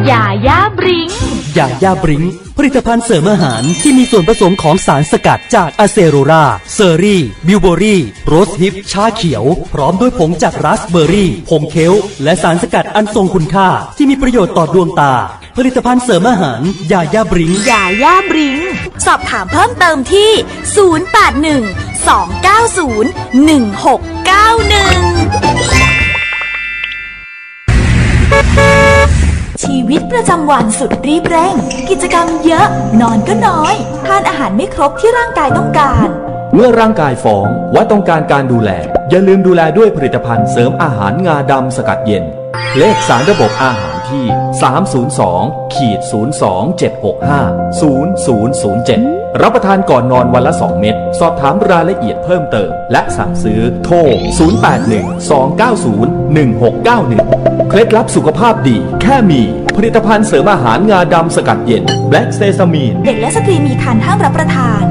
ยาย่าบริ้งยาย่าบริ้งผลิตภัณฑ์เสริมอาหารที่มีส่วนผสมของสารสกัดจากอะเซโรราเซอรี่บิวเบอรี่โรสฮิปชาเขียวพร้อมด้วยผงจากราสเบอรี่ผงเคลและสารสกัดอันทรงคุณค่าที่มีประโยชน์ต่อดวงตาผลิตภัณฑ์เสริมอาหารยาย่าบริ้งยาย่าบริ้งสอบถามเพิ่มเติมที่0812901691ชีวิตประจำวันสุดรีบเร่งกิจกรรมเยอะนอนก็น้อยทานอาหารไม่ครบที่ร่างกายต้องการเมื่อร่างกายฟ้องว่าต้องการการดูแลอย่าลืมดูแลด้วยผลิตภัณฑ์เสริมอาหารงาดำสกัดเย็นเลขสารระบบอาหารที่302-02765-0007รับประทานก่อนนอนวันละ2เม็ดสอบถามรายละเอียดเพิ่มเติมและสั่งซื้อโทร0812901691เคล็ดลับสุขภาพดีแค่มีผลิตภัณฑ์เสริมอาหารงาดำสกัดเย็นแบล็กเซซามีนเด็กและสตรีมีครรภ์ห้ามรับประทาน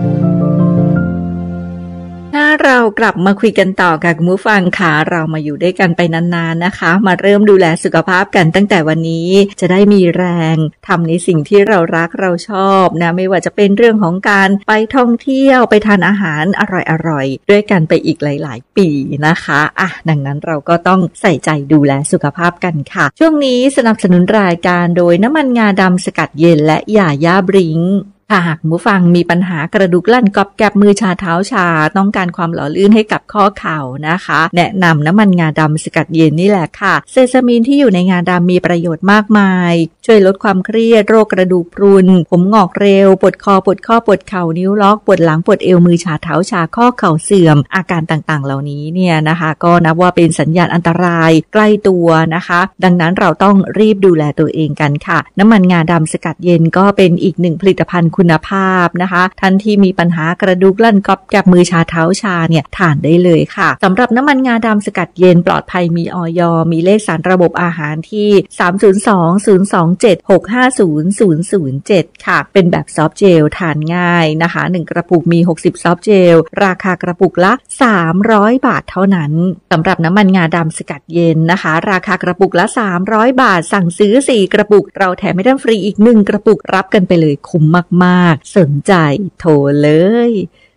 ถ้าเรากลับมาคุยกันต่อกับคุณผู้ฟังค่ะเรามาอยู่ด้วยกันไปนานๆนะคะมาเริ่มดูแลสุขภาพกันตั้งแต่วันนี้จะได้มีแรงทำในสิ่งที่เรารักเราชอบนะไม่ว่าจะเป็นเรื่องของการไปท่องเที่ยวไปทานอาหารอร่อยๆด้วยกันไปอีกหลายๆปีนะคะดังนั้นเราก็ต้องใส่ใจดูแลสุขภาพกันค่ะช่วงนี้สนับสนุนรายการโดยน้ำมันงาดำสกัดเย็นและยาย่าบริ้งหากผู้ฟังมีปัญหากระดูกลั่นกอบแกบมือชาเท้าชาต้องการความหล่อลื่นให้กับข้อเข่านะคะแนะนำน้ำมันงาดำสกัดเย็นนี่แหละค่ะเซซามีนที่อยู่ในงาดำมีประโยชน์มากมายช่วยลดความเครียดโรคกระดูกพรุนผมงอกเร็วปวดคอปวดข้อปวดเข่านิ้วล็อกปวดหลังปวดเอวมือชาเท้าชาข้อเข่าเสื่อมอาการต่างๆเหล่านี้เนี่ยนะคะก็นับว่าเป็นสัญญาณอันตรายใกล้ตัวนะคะดังนั้นเราต้องรีบดูแลตัวเองกันค่ะน้ำมันงาดำสกัดเย็นก็เป็นอีกหนึ่งผลิตภัณฑ์คุณภาพนะคะท่านที่มีปัญหากระดูกลั่นกอบแกบมือชาเท้าชาเนี่ยทานได้เลยค่ะสำหรับน้ำมันงาดำสกัดเย็นปลอดภัยมีอย.มีเลขสารระบบอาหารที่302-027-650-007ค่ะเป็นแบบซอฟต์เจลทานง่ายนะคะ1กระปุกมี60ซอฟต์เจลราคากระปุกละ300บาทเท่านั้นสำหรับน้ำมันงาดำสกัดเย็นนะคะราคากระปุกละ300บาทสั่งซื้อ4กระปุกเราแถมให้ท่านฟรีอีก1กระปุกรับกันไปเลยคุ้มมากๆสนใจโทรเลย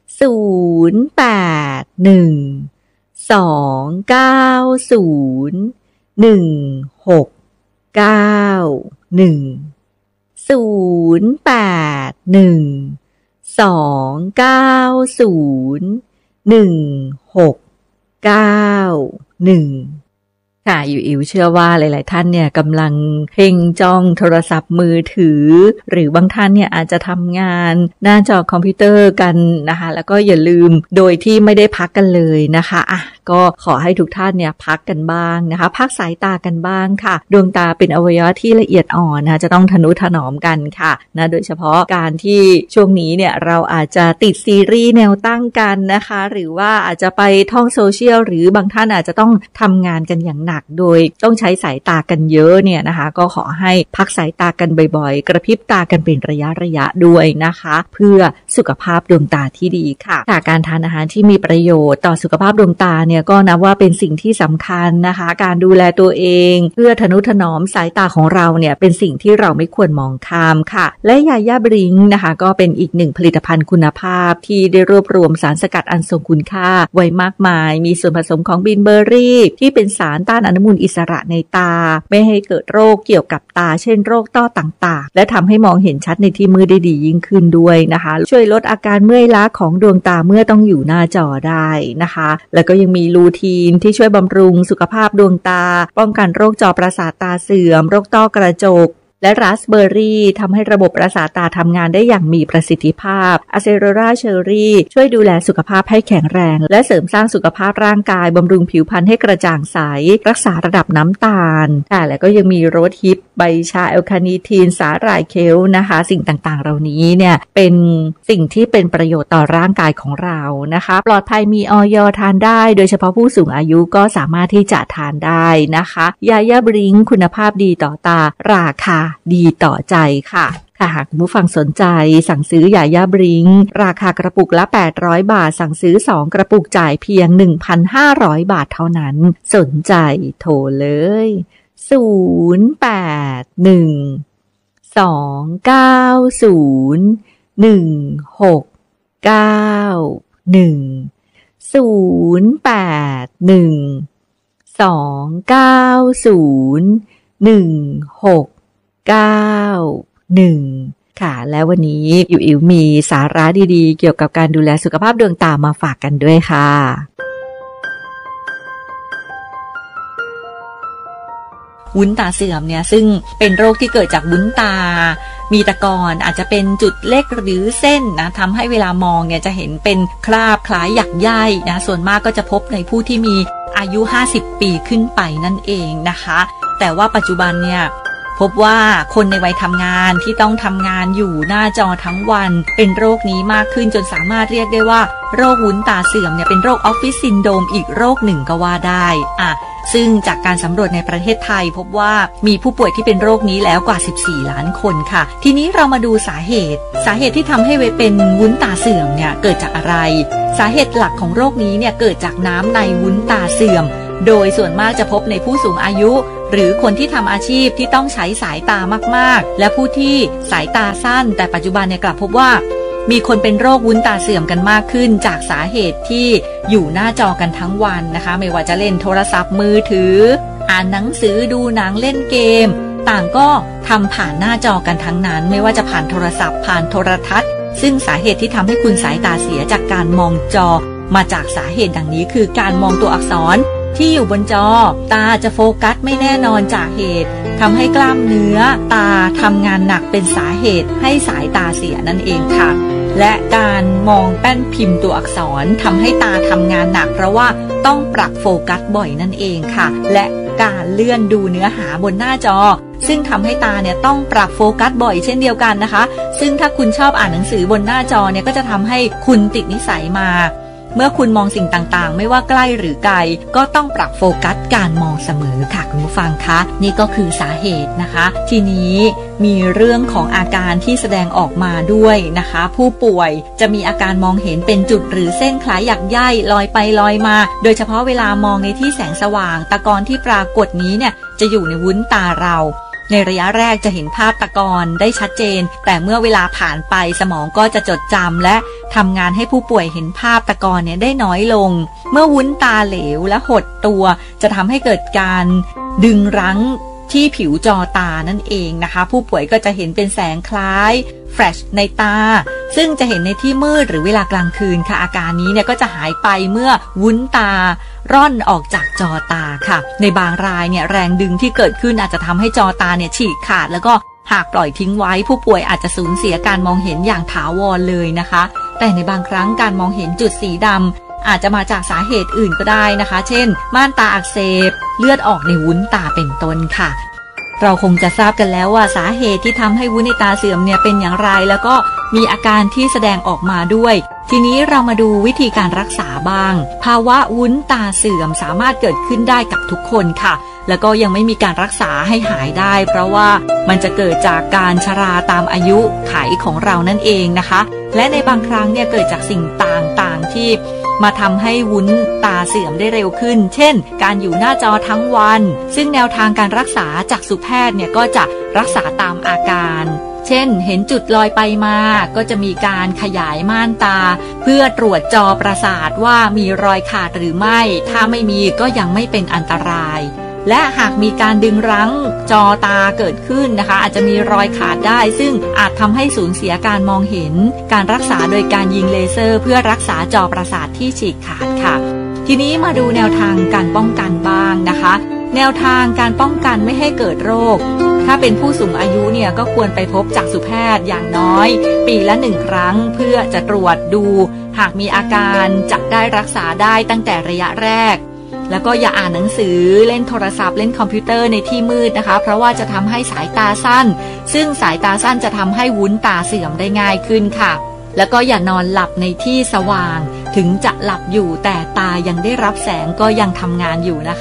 0810901691ค่ะอยู่อิ๋วเชื่อว่าหลายๆท่านเนี่ยกำลังเพ่งจ้องโทรศัพท์มือถือหรือบางท่านเนี่ยอาจจะทำงานหน้าจอคอมพิวเตอร์กันนะคะแล้วก็อย่าลืมโดยที่ไม่ได้พักกันเลยนะคะก็ขอให้ทุกท่านเนี่ยพักกันบ้างนะคะพักสายตากันบ้างค่ะดวงตาเป็นอวัยวะที่ละเอียดอ่อนนะจะต้องทนุถนอมกันค่ะนะโดยเฉพาะการที่ช่วงนี้เนี่ยเราอาจจะติดซีรีส์แนวตั้งกันนะคะหรือว่าอาจจะไปท่องโซเชียลหรือบางท่านอาจจะต้องทำงานกันอย่างหนักโดยต้องใช้สายตากันเยอะเนี่ยนะคะก็ขอให้พักสายตากันบ่อยๆกระพริบตากันเป็นระยะด้วยนะคะเพื่อสุขภาพดวงตาที่ดีค่ะการทานอาหารที่มีประโยชน์ต่อสุขภาพดวงตาเนี่ยก็นับว่าเป็นสิ่งที่สำคัญนะคะการดูแลตัวเองเพื่อทนุถนอมสายตาของเราเนี่ยเป็นสิ่งที่เราไม่ควรมองข้ามค่ะและยาย่าบริ้งนะคะก็เป็นอีกหนึ่งผลิตภัณฑ์คุณภาพที่ได้รวบรวมสารสกัดอันทรงคุณค่าไว้มากมายมีส่วนผสมของบินเบอร์รี่ที่เป็นสารต้านอนุมูลอิสระในตาไม่ให้เกิดโรคเกี่ยวกับตาเช่นโรคต้อต่างๆและทำให้มองเห็นชัดในที่มืดได้ดียิ่งขึ้นด้วยนะคะช่วยลดอาการเมื่อยล้าของดวงตาเมื่อต้องอยู่หน้าจอได้นะคะแล้วก็ยังมีลูทีนที่ช่วยบำรุงสุขภาพดวงตาป้องกันโรคจอประสาทตาเสื่อมโรคต้อกระจกและราสเบอร์รี่ทำให้ระบบประสาทตาทำงานได้อย่างมีประสิทธิภาพอะเซโรราเชอรี่ช่วยดูแลสุขภาพให้แข็งแรงและเสริมสร้างสุขภาพร่างกายบำรุงผิวพรรณให้กระจ่างใสรักษาระดับน้ำตาลแล้วก็ยังมีโรสฮิปใบชาแอลคาเนทีนสาหร่ายเคลนะคะสิ่งต่างๆเหล่านี้เนี่ยเป็นสิ่งที่เป็นประโยชน์ต่อร่างกายของเรานะคะปลอดภัยมีอย.ทานได้โดยเฉพาะผู้สูงอายุก็สามารถที่จะทานได้นะคะยาย่าบริ้งคุณภาพดีต่อตาราคาดีต่อใจค่ะหากผู้ฟังสนใจสั่งซื้อยาย่าบริ้งราคากระปุกละ800บาทสั่งซื้อ2กระปุกจ่ายเพียง 1,500 บาทเท่านั้นสนใจโทรเลย0810901691 ค่ะแล้ววันนี้อิ๋วมีสาระดีๆเกี่ยวกับการดูแลสุขภาพดวงตามาฝากกันด้วยค่ะวุ้นตาเสื่อมเนี่ยซึ่งเป็นโรคที่เกิดจากวุ้นตามีตะกอนอาจจะเป็นจุดเล็กหรือเส้นนะทำให้เวลามองเนี่ยจะเห็นเป็นคราบคล้ายหยักใยนะส่วนมากก็จะพบในผู้ที่มีอายุ50ปีขึ้นไปนั่นเองนะคะแต่ว่าปัจจุบันเนี่ยพบว่าคนในวัยทำงานที่ต้องทำงานอยู่หน้าจอทั้งวันเป็นโรคนี้มากขึ้นจนสามารถเรียกได้ว่าโรควุ้นตาเสื่อมเนี่ยเป็นโรคออฟฟิศซินโดรมอีกโรคหนึ่งก็ว่าได้ซึ่งจากการสำรวจในประเทศไทยพบว่ามีผู้ป่วยที่เป็นโรคนี้แล้วกว่า14ล้านคนค่ะทีนี้เรามาดูสาเหตุที่ทำให้เป็นวุ้นตาเสื่อมเนี่ยเกิดจากอะไรสาเหตุหลักของโรคนี้เนี่ยเกิดจากน้ำในวุ้นตาเสื่อมโดยส่วนมากจะพบในผู้สูงอายุหรือคนที่ทำอาชีพที่ต้องใช้สายตามากๆและผู้ที่สายตาสั้นแต่ปัจจุบันเนี่ยกลับพบว่ามีคนเป็นโรควุ้นตาเสื่อมกันมากขึ้นจากสาเหตุที่อยู่หน้าจอกันทั้งวันนะคะไม่ว่าจะเล่นโทรศัพท์มือถืออ่านหนังสือดูหนังเล่นเกมต่างก็ทำผ่านหน้าจอกันทั้งนั้นไม่ว่าจะผ่านโทรศัพท์ผ่านโทรทัศน์ซึ่งสาเหตุที่ทำให้คุณสายตาเสียจากการมองจอมาจากสาเหตุดังนี้คือการมองตัวอักษรที่อยู่บนจอตาจะโฟกัสไม่แน่นอนจากเหตุทำให้กล้ามเนื้อตาทำงานหนักเป็นสาเหตุให้สายตาเสียนั่นเองค่ะและการมองแป้นพิมพ์ตัวอักษรทำให้ตาทำงานหนักเพราะว่าต้องปรับโฟกัสบ่อยนั่นเองค่ะและการเลื่อนดูเนื้อหาบนหน้าจอซึ่งทำให้ตาเนี่ยต้องปรับโฟกัสบ่อยเช่นเดียวกันนะคะซึ่งถ้าคุณชอบอ่านหนังสือบนหน้าจอเนี่ยก็จะทำให้คุณติดนิสัยมาเมื่อคุณมองสิ่งต่างๆไม่ว่าใกล้หรือไกลก็ต้องปรับโฟกัสการมองเสมอค่ะคุณผู้ฟังคะนี่ก็คือสาเหตุนะคะทีนี้มีเรื่องของอาการที่แสดงออกมาด้วยนะคะผู้ป่วยจะมีอาการมองเห็นเป็นจุดหรือเส้นคล้ายหยักใยลอยไปลอยมาโดยเฉพาะเวลามองในที่แสงสว่างตะกอนที่ปรากฏนี้เนี่ยจะอยู่ในวุ้นตาเราในระยะแรกจะเห็นภาพตะกอนได้ชัดเจนแต่เมื่อเวลาผ่านไปสมองก็จะจดจำและทำงานให้ผู้ป่วยเห็นภาพตะกอนเนี่ยได้น้อยลงเมื่อวุ้นตาเหลวและหดตัวจะทำให้เกิดการดึงรั้งที่ผิวจอตานั่นเองนะคะผู้ป่วยก็จะเห็นเป็นแสงคล้ายแฟลชในตาซึ่งจะเห็นในที่มืดหรือเวลากลางคืนค่ะอาการนี้เนี่ยก็จะหายไปเมื่อวุ้นตาร่อนออกจากจอตาค่ะในบางรายเนี่ยแรงดึงที่เกิดขึ้นอาจจะทำให้จอตาเนี่ยฉีกขาดแล้วก็หากปล่อยทิ้งไว้ผู้ป่วยอาจจะสูญเสียการมองเห็นอย่างถาวรเลยนะคะแต่ในบางครั้งการมองเห็นจุดสีดำอาจจะมาจากสาเหตุอื่นก็ได้นะคะเช่นม่านตาอักเสบเลือดออกในวุ้นตาเป็นต้นค่ะเราคงจะทราบกันแล้วว่าสาเหตุที่ทำให้วุ้นในตาเสื่อมเนี่ยเป็นอย่างไรแล้วก็มีอาการที่แสดงออกมาด้วยทีนี้เรามาดูวิธีการรักษาบ้างภาวะวุ้นตาเสื่อมสามารถเกิดขึ้นได้กับทุกคนค่ะแล้วก็ยังไม่มีการรักษาให้หายได้เพราะว่ามันจะเกิดจากการชราตามอายุขัยของเรานั่นเองนะคะและในบางครั้งเนี่ยเกิดจากสิ่งต่างๆที่มาทำให้วุ้นตาเสื่อมได้เร็วขึ้นเช่นการอยู่หน้าจอทั้งวันซึ่งแนวทางการรักษาจากจักษุแพทย์เนี่ยก็จะรักษาตามอาการเช่นเห็นจุดลอยไปมาก็จะมีการขยายม่านตาเพื่อตรวจจอประสาทว่ามีรอยขาดหรือไม่ถ้าไม่มีก็ยังไม่เป็นอันตรายและหากมีการดึงรั้งจอตาเกิดขึ้นนะคะอาจจะมีรอยขาดได้ซึ่งอาจทำให้สูญเสียการมองเห็นการรักษาโดยการยิงเลเซอร์เพื่อรักษาจอประสาทที่ฉีกขาดค่ะทีนี้มาดูแนวทางการป้องกันบ้างนะคะแนวทางการป้องกันไม่ให้เกิดโรคถ้าเป็นผู้สูงอายุเนี่ยก็ควรไปพบจักษุแพทย์อย่างน้อยปีละ1ครั้งเพื่อจะตรวจดูหากมีอาการจะได้รักษาได้ตั้งแต่ระยะแรกแล้วก็อย่าอ่านหนังสือเล่นโทรศัพท์เล่นคอมพิวเตอร์ในที่มืดนะคะเพราะว่าจะทำให้สายตาสั้นซึ่งสายตาสั้นจะทำให้วุ้นตาเสื่อมได้ง่ายขึ้นค่ะแล้วก็อย่านอนหลับในที่สว่างถึงจะหลับอยู่แต่ตายังได้รับแสงก็ยังทำงานอยู่นะคะ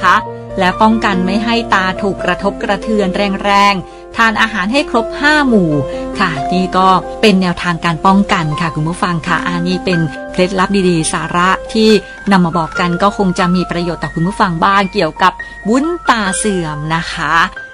และป้องกันไม่ให้ตาถูกกระทบกระเทือนแรงๆทานอาหารให้ครบ5หมู่ค่ะนี่ก็เป็นแนวทางการป้องกันค่ะคุณผู้ฟังค่ะนี่เป็นเคล็ดลับดีๆสาระที่นำมาบอกกันก็คงจะมีประโยชน์ต่อคุณผู้ฟังบ้างเกี่ยวกับวุ้นตาเสื่อมนะคะ